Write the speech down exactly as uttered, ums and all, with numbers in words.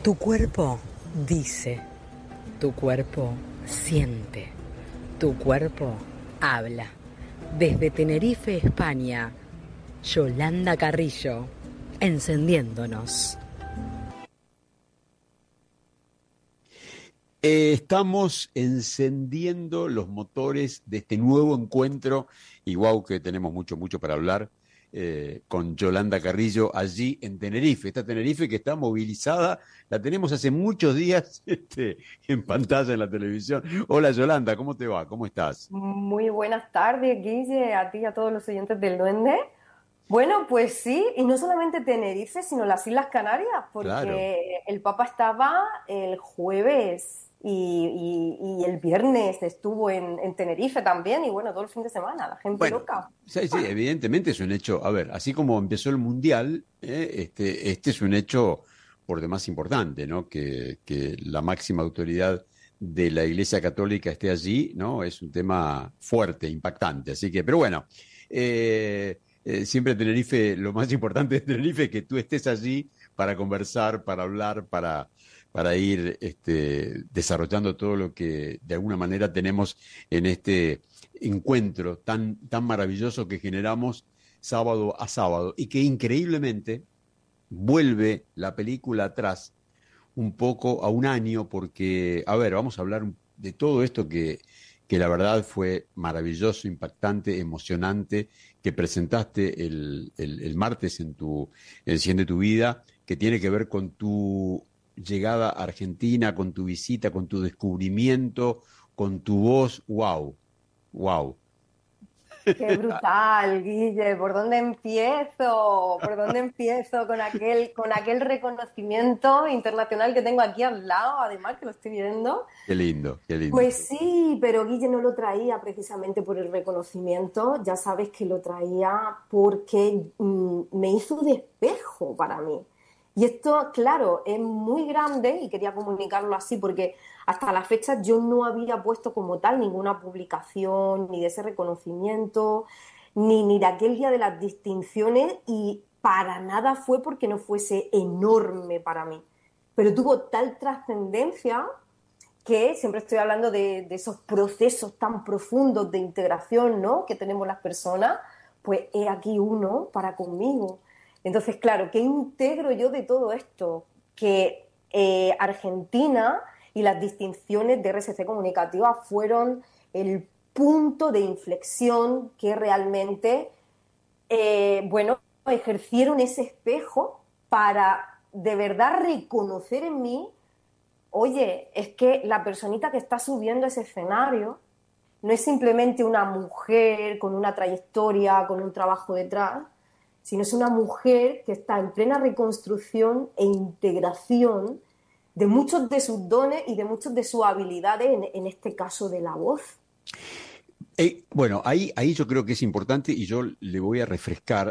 Tu cuerpo dice, tu cuerpo siente, tu cuerpo habla. Desde Tenerife, España, Yolanda Carrillo, encendiéndonos. Eh, estamos encendiendo los motores de este nuevo encuentro, y wow que tenemos mucho, mucho para hablar, eh, con Yolanda Carrillo allí en Tenerife. Esta Tenerife que está movilizada, la tenemos hace muchos días este, en pantalla en la televisión. Hola Yolanda, ¿cómo te va? ¿Cómo estás? Muy buenas tardes, Guille, a ti y a todos los oyentes del Duende. Bueno, pues sí, y no solamente Tenerife, sino las Islas Canarias, Claro. porque el Papa estaba el jueves y, y- y el viernes estuvo en, en Tenerife también, y bueno, todo el fin de semana, la gente Bueno, loca. sí, sí, evidentemente es un hecho, a ver, así como empezó el Mundial, eh, este, este es un hecho por demás importante, ¿no? Que, que la máxima autoridad de la Iglesia Católica esté allí, ¿no? Es un tema fuerte, impactante. Así que, pero bueno, eh, eh, siempre Tenerife, lo más importante de Tenerife es que tú estés allí para conversar, para hablar, para, para ir este, desarrollando todo lo que de alguna manera tenemos en este encuentro tan, tan maravilloso que generamos sábado a sábado y que increíblemente vuelve la película atrás un poco a un año porque, a ver, vamos a hablar de todo esto que, que la verdad fue maravilloso, impactante, emocionante, que presentaste el, el, el martes en tu en Cien de tu vida, que tiene que ver con tu llegada a Argentina, con tu visita, con tu descubrimiento, con tu voz, wow, wow. Qué brutal, Guille. ¿Por dónde empiezo? ¿Por dónde empiezo con aquel, con aquel reconocimiento internacional que tengo aquí al lado, además que lo estoy viendo? Qué lindo, qué lindo. Pues sí, pero Guille no lo traía precisamente por el reconocimiento, ya sabes que lo traía porque mm, me hizo de espejo para mí. Y esto, claro, es muy grande y quería comunicarlo así porque hasta la fecha yo no había puesto como tal ninguna publicación, ni de ese reconocimiento, ni, ni de aquel día de las distinciones y para nada fue porque no fuese enorme para mí. Pero tuvo tal trascendencia que siempre estoy hablando de, de esos procesos tan profundos de integración, ¿no?, que tenemos las personas, pues he aquí uno para conmigo. Entonces, claro, ¿qué integro yo de todo esto? Que eh, Argentina y las distinciones de R S C Comunicativa fueron el punto de inflexión que realmente, eh, bueno, ejercieron ese espejo para de verdad reconocer en mí. Oye, es que la personita que está subiendo ese escenario no es simplemente una mujer con una trayectoria, con un trabajo detrás, sino es una mujer que está en plena reconstrucción e integración de muchos de sus dones y de muchas de sus habilidades, en, en este caso de la voz. Eh, bueno, ahí, ahí yo creo que es importante y yo le voy a refrescar